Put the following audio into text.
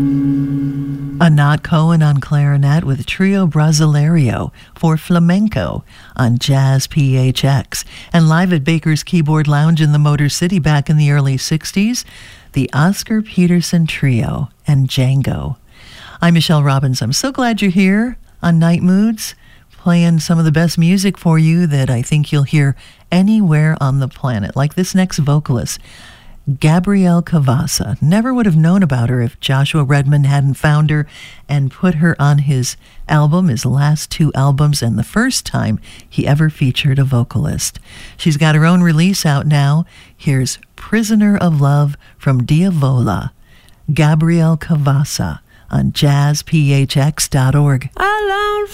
Anat Cohen on clarinet with Trio Brasileiro for flamenco on Jazz PHX. And live at Baker's Keyboard Lounge in the Motor City back in the early 60s, the Oscar Peterson Trio and Django. I'm Michelle Robbins. I'm so glad you're here on Night Moods, playing some of the best music for you that I think you'll hear anywhere on the planet, like this next vocalist, Gabrielle Cavassa. Never would have known about her if Joshua Redman hadn't found her and put her on his album, his last two albums, and the first time he ever featured a vocalist. She's got her own release out now. Here's Prisoner of Love from Diavola, Gabrielle Cavassa on jazzphx.org.